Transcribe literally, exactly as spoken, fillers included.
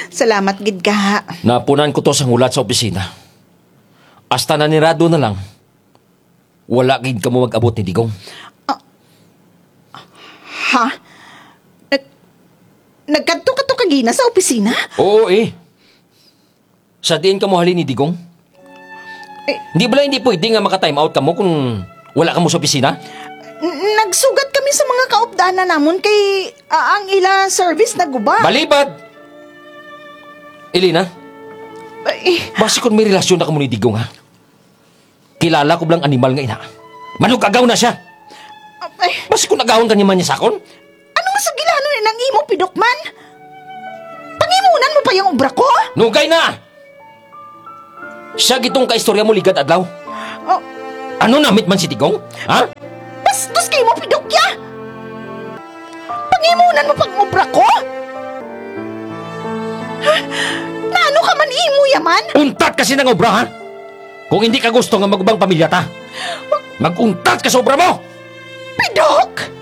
Salamat gid ka. Napunan ko to sa hulat sa opisina. Hasta nanirado na lang. Wala gid ka mo mag-abot ni Digong. Ha? Nag Nagkadto ka to kagina sa opisina? Oo eh. Sa diin ka mo halin ni Digong? Eh, Hindi ba hindi pwede nga maka-time out ka mo kung wala ka mo sa opisina? n- nagsugat kami sa mga kaupdanan namon kay ah, ang ila service naguba. Balibad! Elena, Eh, basi kung may relasyon na ka mo ni Digong ha? Kilala ko blang animal nga ina. Manugagaw na siya. ay, Basi kung nagawon ka niya man niya sakon? ano nga sa gilano ni nang imo pidokman? Pangimunan mo pa yung obra ko? Nugay na! Siya gitong kaistorya mo ligad adlaw. Oh, Ano namit man si Digong? Ha? bastos kay mo pidokya! Pangimunan mo pang obra ko? Ha? Naano ka man imo yaman? Untat kasi ng obra ha? Kung hindi ka gusto nga magubang pamilya ta, mag-untat ka sa obra mo! Pidok!